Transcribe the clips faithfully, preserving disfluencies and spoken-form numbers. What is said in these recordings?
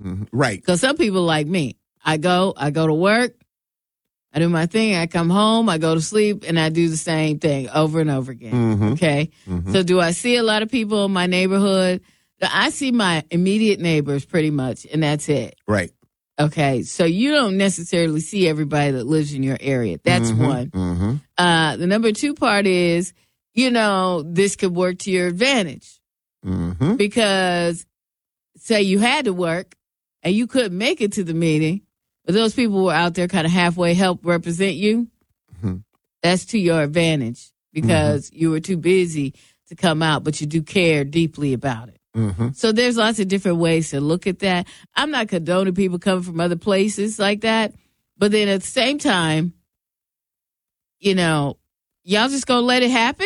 Mm-hmm. Right. Because some people like me. I go, I go to work, I do my thing, I come home, I go to sleep, and I do the same thing over and over again. Mm-hmm. Okay? Mm-hmm. So do I see a lot of people in my neighborhood? I see my immediate neighbors pretty much, and that's it. Right. Okay? So you don't necessarily see everybody that lives in your area. That's mm-hmm. one. Mm-hmm. Uh, the number two part is, you know, this could work to your advantage. Mm-hmm. Because say you had to work and you couldn't make it to the meeting, but those people were out there kind of halfway help represent you, mm-hmm. that's to your advantage because mm-hmm. you were too busy to come out, but you do care deeply about it. Mm-hmm. So there's lots of different ways to look at that. I'm not condoning people coming from other places like that, but then at the same time, you know, y'all just gonna let it happen?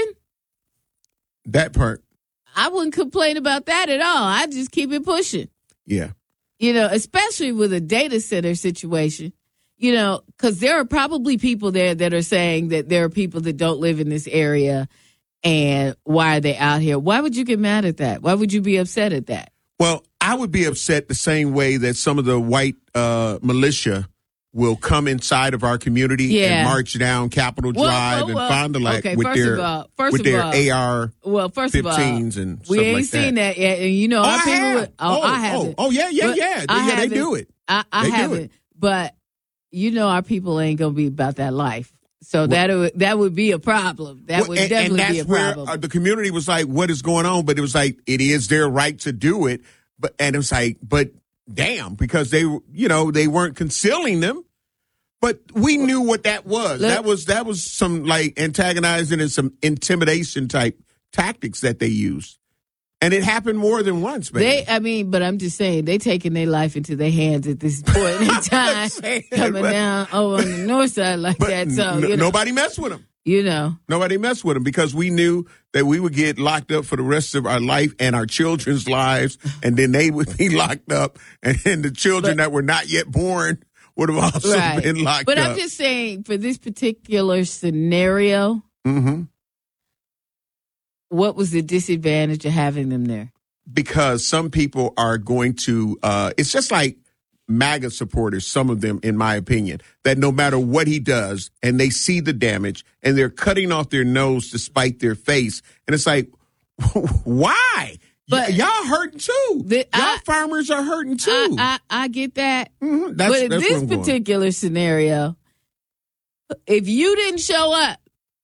That part. I wouldn't complain about that at all. I just keep it pushing. Yeah. You know, especially with a data center situation, you know, because there are probably people there that are saying that there are people that don't live in this area and why are they out here? Why would you get mad at that? Why would you be upset at that? Well, I would be upset the same way that some of the white uh, militia will come inside of our community yeah. and march down Capitol well, Drive well, well, and Fond du Lac okay, with first their, of all, first with of their all, A R well, first of all, fifteens and stuff we ain't like seen that. that yet. And you know, Oh, our I people have. would, oh, oh, I haven't. Oh, oh, yeah, yeah, But yeah. I yeah, they haven't. do it. I, I they haven't. do it. But you know, our people ain't gonna be about that life. So well, that would that would be a problem. That well, would and, definitely and be a where, problem. Uh, the community was like, "What is going on?" But it was like, it is their right to do it. But and it was like, but damn, because they, you know, they weren't concealing them. But we knew what that was. Let, that was that was some like antagonizing and some intimidation type tactics that they used. And it happened more than once, man. They, I mean, but I'm just saying, they taking their life into their hands at this point in time, saying, coming but, down over on the north side like that. So n- you know, nobody messed with them. You know, nobody messed with them because we knew that we would get locked up for the rest of our life and our children's lives, and then they would be locked up, and then the children but, that were not yet born would have also right. been locked but up. But I'm just saying, for this particular scenario, mm-hmm. what was the disadvantage of having them there? Because some people are going to, uh, it's just like MAGA supporters, some of them, in my opinion, that no matter what he does, and they see the damage, and they're cutting off their nose to spite their face. And it's like, why? But y- y'all hurting too. The, y'all I, farmers are hurting too. I, I, I get that. Mm-hmm. That's, but in that's this particular going. scenario, if you didn't show up,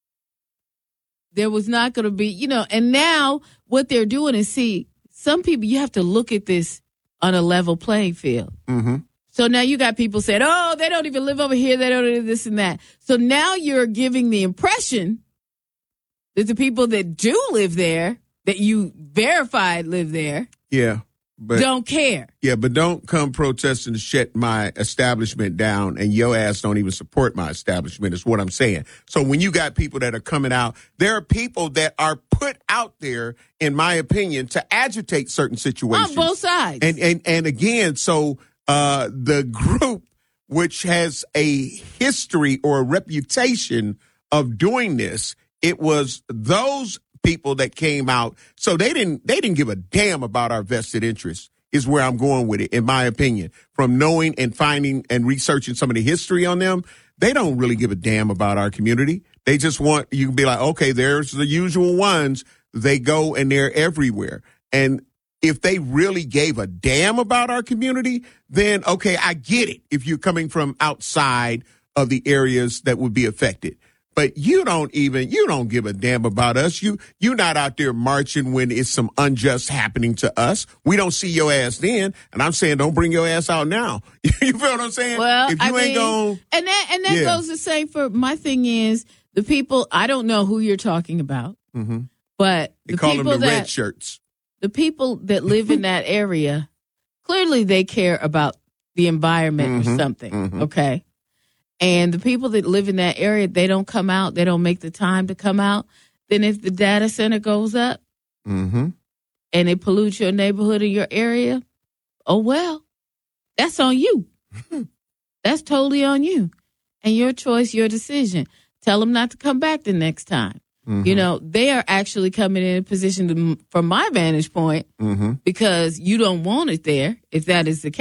there was not going to be, you know, and now what they're doing is, see, some people, you have to look at this on a level playing field. Mm-hmm. So now you got people saying, oh, they don't even live over here. They don't do this and that. So now you're giving the impression that the people that do live there, that you verified live there, yeah, but don't care. Yeah, but don't come protesting to shut my establishment down, and your ass don't even support my establishment, is what I'm saying. So when you got people that are coming out, there are people that are put out there, in my opinion, to agitate certain situations. On both sides. And and and again, so uh, the group which has a history or a reputation of doing this, it was those people that came out. So they didn't they didn't give a damn about our vested interests, is where I'm going with it, in my opinion. From knowing and finding and researching some of the history on them, they don't really give a damn about our community. They just want, you can be like, okay, there's the usual ones. They go and they're everywhere. And if they really gave a damn about our community, then, okay, I get it if you're coming from outside of the areas that would be affected. But you don't even, you don't give a damn about us. You, you're not out there marching when it's some unjust happening to us. We don't see your ass then. And I'm saying, don't bring your ass out now. You feel what I'm saying? Well, if you I ain't mean, gonna, and that, and that yeah. goes the same for, my thing is, the people, I don't know who you're talking about, mm-hmm. but they the call people them the that, red shirts. The people that live in that area, clearly they care about the environment mm-hmm. or something. Mm-hmm. Okay. And the people that live in that area, they don't come out. They don't make the time to come out. Then if the data center goes up mm-hmm. and it pollutes your neighborhood or your area, oh, well, that's on you. That's totally on you. And your choice, your decision. Tell them not to come back the next time. Mm-hmm. You know, they are actually coming in a position to, from my vantage point, mm-hmm. because you don't want it there, if that is the case.